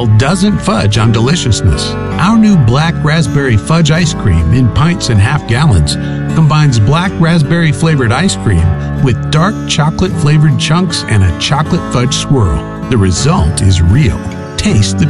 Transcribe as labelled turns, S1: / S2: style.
S1: style doesn't fudge on deliciousness. Our new black raspberry fudge ice cream in pints and half gallons combines black raspberry flavored ice cream with dark chocolate flavored chunks and a chocolate fudge swirl. The result is real. Taste the